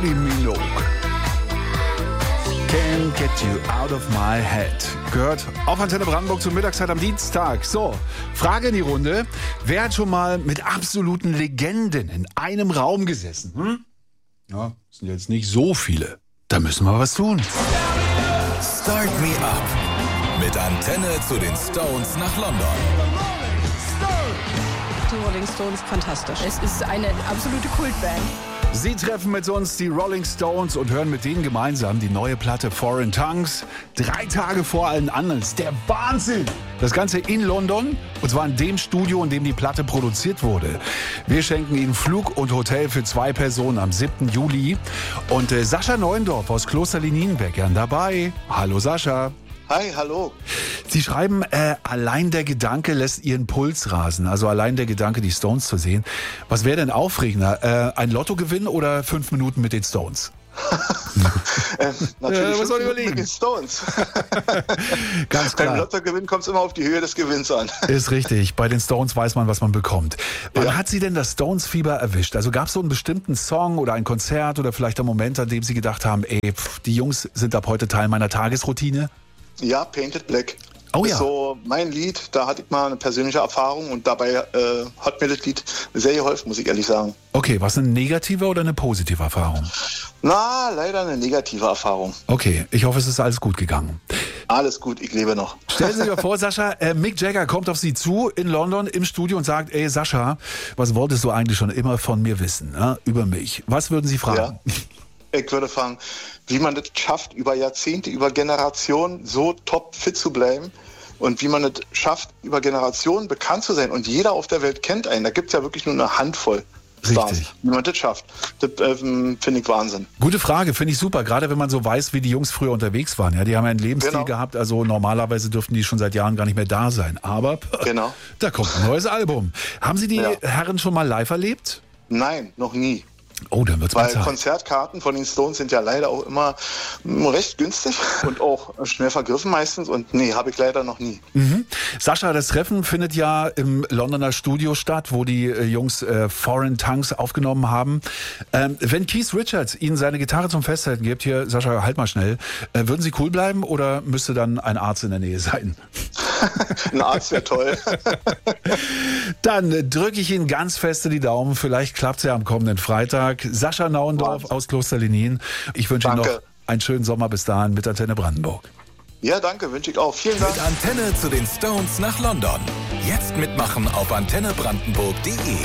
Kylie Minogue. Can't get you out of my head. Gehört auf Antenne Brandenburg zur Mittagszeit am Dienstag. So, Frage in die Runde. Wer hat schon mal mit absoluten Legenden in einem Raum gesessen? Ja, das sind jetzt nicht so viele. Da müssen wir was tun. Start Me Up. Mit Antenne zu den Stones nach London. Die Rolling Stones, fantastisch. Es ist eine absolute Kultband. Sie treffen mit uns die Rolling Stones und hören mit denen gemeinsam die neue Platte Foreign Tongues. 3 Tage vor allen anderen. Das ist der Wahnsinn! Das Ganze in London, und zwar in dem Studio, in dem die Platte produziert wurde. Wir schenken Ihnen Flug und Hotel für 2 Personen am 7. Juli. Und Sascha Neuendorf aus Kloster Linienberg dabei. Hallo Sascha. Hi, hallo. Sie schreiben, allein der Gedanke lässt Ihren Puls rasen. Also allein der Gedanke, die Stones zu sehen. Was wäre denn aufregender? Ein Lottogewinn oder 5 Minuten mit den Stones? Natürlich was soll ich überlegen? mit den Stones. Ganz klar. Beim Lottogewinn kommt es immer auf die Höhe des Gewinns an. Ist richtig. Bei den Stones weiß man, was man bekommt. Wann hat Sie denn das Stones-Fieber erwischt? Also gab es so einen bestimmten Song oder ein Konzert oder vielleicht einen Moment, an dem Sie gedacht haben, die Jungs sind ab heute Teil meiner Tagesroutine? Ja, Painted Black. Oh ja. Ist so mein Lied, da hatte ich mal eine persönliche Erfahrung und dabei hat mir das Lied sehr geholfen, muss ich ehrlich sagen. Okay, was eine negative oder eine positive Erfahrung? Na, leider eine negative Erfahrung. Okay, ich hoffe, es ist alles gut gegangen. Alles gut, ich lebe noch. Stellen Sie sich mal vor, Sascha, Mick Jagger kommt auf Sie zu in London im Studio und sagt, ey Sascha, was wolltest du eigentlich schon immer von mir wissen, über mich? Was würden Sie fragen? Ja. Ich würde fragen, wie man das schafft, über Jahrzehnte, über Generationen so top fit zu bleiben und wie man es schafft, über Generationen bekannt zu sein und jeder auf der Welt kennt einen. Da gibt es ja wirklich nur eine Handvoll Stars. Richtig. Wie man das schafft, das finde ich Wahnsinn. Gute Frage, finde ich super, gerade wenn man so weiß, wie die Jungs früher unterwegs waren. Ja, die haben ja einen Lebensstil gehabt, also normalerweise dürften die schon seit Jahren gar nicht mehr da sein. Aber da kommt ein neues Album. Haben Sie die Herren schon mal live erlebt? Nein, noch nie. Oh, dann wird's mal Weil Zeit. Konzertkarten von den Stones sind ja leider auch immer recht günstig und auch schnell vergriffen meistens. Und nee, habe ich leider noch nie. Sascha, das Treffen findet ja im Londoner Studio statt, wo die Jungs Foreign Tongues aufgenommen haben. Wenn Keith Richards Ihnen seine Gitarre zum Festhalten gibt, hier, Sascha, halt mal schnell, würden Sie cool bleiben oder müsste dann ein Arzt in der Nähe sein? Ein Arzt wäre toll. Dann drücke ich Ihnen ganz feste die Daumen. Vielleicht klappt es ja am kommenden Freitag. Sascha Neuendorf aus Kloster Linien. Ich wünsche Ihnen noch einen schönen Sommer bis dahin mit Antenne Brandenburg. Ja, danke, wünsche ich auch. Vielen Dank. Mit Antenne zu den Stones nach London. Jetzt mitmachen auf antennebrandenburg.de.